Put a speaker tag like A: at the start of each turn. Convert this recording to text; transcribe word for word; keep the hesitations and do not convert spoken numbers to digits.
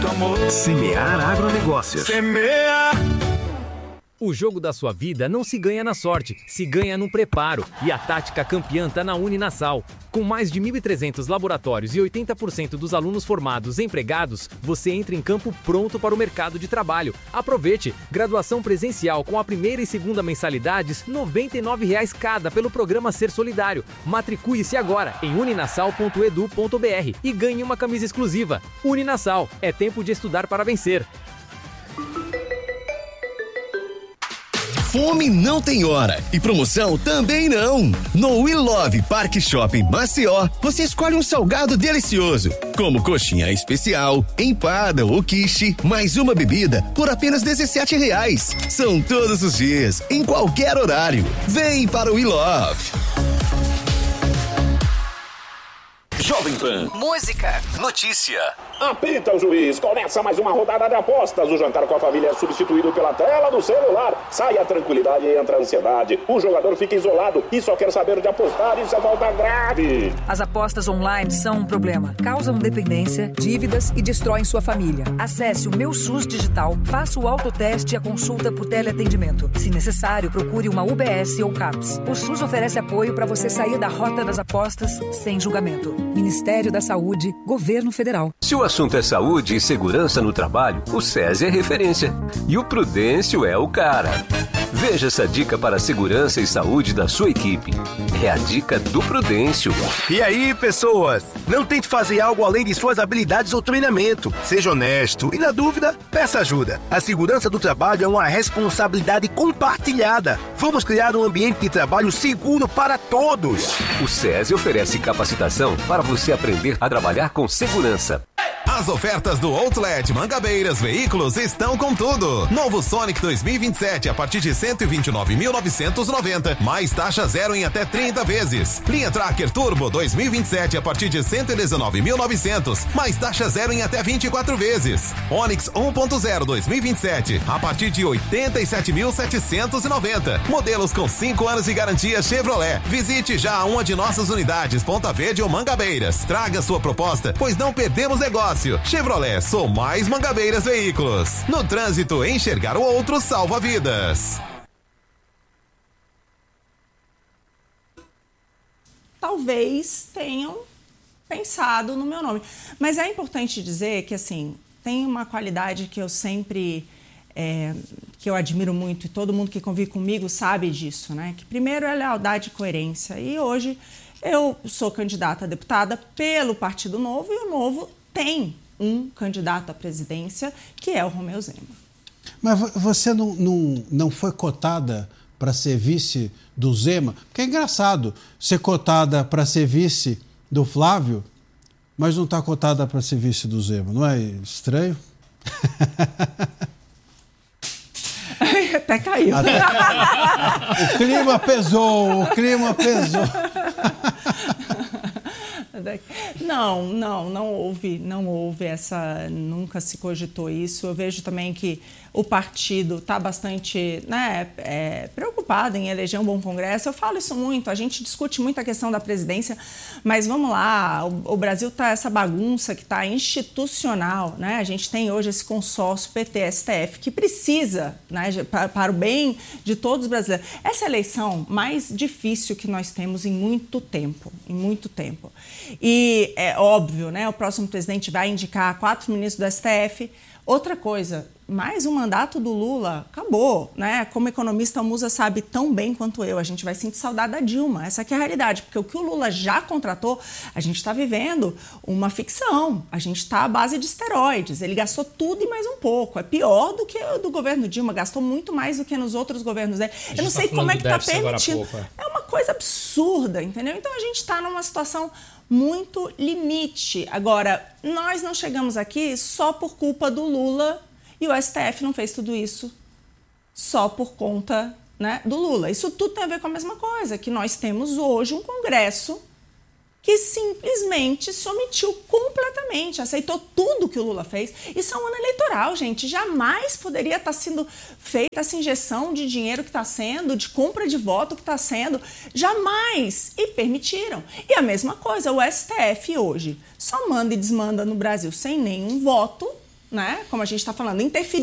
A: Semear Agronegócios.
B: Semear.
C: O jogo da sua vida não se ganha na sorte, se ganha no preparo. E a tática campeã está na Uninasal. Com mais de mil e trezentos laboratórios e oitenta por cento dos alunos formados empregados, você entra em campo pronto para o mercado de trabalho. Aproveite! Graduação presencial com a primeira e segunda mensalidades, noventa e nove reais cada pelo programa Ser Solidário. Matricule-se agora em uninasal ponto edu ponto br e ganhe uma camisa exclusiva. Uninasal, é tempo de estudar para vencer.
D: Fome não tem hora e promoção também não. No We Love Parque Shopping Maceió, você escolhe um salgado delicioso, como coxinha especial, empada ou quiche, mais uma bebida por apenas dezessete reais. São todos os dias, em qualquer horário. Vem para o We Love.
A: Jovem Pan.
E: Música.
A: Notícia.
F: Apita o juiz. Começa mais uma rodada de apostas. O jantar com a família é substituído pela tela do celular. Sai a tranquilidade e entra a ansiedade. O jogador fica isolado e só quer saber de apostar. Isso é falta grave.
E: As apostas online são um problema. Causam dependência, dívidas e destroem sua família. Acesse o Meu SUS Digital, faça o autoteste e a consulta por teleatendimento. Se necessário, procure uma U B S ou CAPS. O SUS oferece apoio para você sair da rota das apostas sem julgamento. Ministério da Saúde, Governo Federal.
A: Se o assunto é saúde e segurança no trabalho, o SESI é referência. E o Prudêncio é o cara. Veja essa dica para a segurança e saúde da sua equipe. É a dica do Prudêncio.
G: E aí, pessoas? Não tente fazer algo além de suas habilidades ou treinamento. Seja honesto e, na dúvida, peça ajuda. A segurança do trabalho é uma responsabilidade compartilhada. Vamos criar um ambiente de trabalho seguro para todos.
A: O SESI oferece capacitação para você aprender a trabalhar com segurança.
H: As ofertas do Outlet Mangabeiras Veículos estão com tudo. Novo Sonic dois mil e vinte e sete a partir de cento e vinte e nove mil novecentos e noventa, mais taxa zero em até trinta vezes. Linha Tracker Turbo dois mil e vinte e sete a partir de cento e dezenove mil e novecentos, mais taxa zero em até vinte e quatro vezes. Onix um ponto zero dois mil e vinte e sete a partir de oitenta e sete mil setecentos e noventa. Modelos com cinco anos de garantia Chevrolet. Visite já uma de nossas unidades Ponta Verde ou Mangabeiras. Traga sua proposta, pois não perdemos negócio. Chevrolet, sou mais Mangabeiras Veículos. No trânsito, enxergar o outro salva vidas.
I: Talvez tenham pensado no meu nome. Mas é importante dizer que, assim, tem uma qualidade que eu sempre... É, que eu admiro muito e todo mundo que convive comigo sabe disso, né? Que primeiro é lealdade e coerência. E hoje eu sou candidata a deputada pelo Partido Novo e o Novo tem um candidato à presidência, que é o Romeu Zema.
J: Mas você não, não, não foi cotada para ser vice do Zema? Porque é engraçado ser cotada para ser vice do Flávio, mas não está cotada para ser vice do Zema. Não é estranho?
I: Até caiu.
J: Até... O clima pesou, o clima pesou.
I: Não, não, não houve, não houve essa, nunca se cogitou isso. Eu vejo também que o partido está bastante, né, é, preocupado em eleger um bom Congresso. Eu falo isso muito, a gente discute muito a questão da presidência, mas vamos lá, o, o Brasil está essa bagunça que está institucional, né? A gente tem hoje esse consórcio P T S T F que precisa, né, para, para o bem de todos os brasileiros. Essa é a eleição mais difícil que nós temos em muito tempo, em muito tempo. E é óbvio, né, o próximo presidente vai indicar quatro ministros do S T F. Outra coisa, mais um mandato do Lula, acabou, né? Como economista, a Musa sabe tão bem quanto eu, a gente vai sentir saudade da Dilma, essa que é a realidade, porque o que o Lula já contratou, a gente está vivendo uma ficção, a gente está à base de esteroides, ele gastou tudo e mais um pouco, é pior do que o do governo Dilma, gastou muito mais do que nos outros governos dele. Eu não sei tá como é que está permitindo, é uma coisa absurda, entendeu? Então a gente está numa situação muito limite. Agora, nós não chegamos aqui só por culpa do Lula e o S T F não fez tudo isso só por conta, né, do Lula. Isso tudo tem a ver com a mesma coisa, que nós temos hoje um Congresso que simplesmente se omitiu completamente, aceitou tudo que o Lula fez. Isso é um ano eleitoral, gente. Jamais poderia estar sendo feita essa injeção de dinheiro que está sendo, de compra de voto que está sendo. Jamais. E permitiram. E a mesma coisa, o S T F hoje só manda e desmanda no Brasil sem nenhum voto né? Como a gente está falando, interferir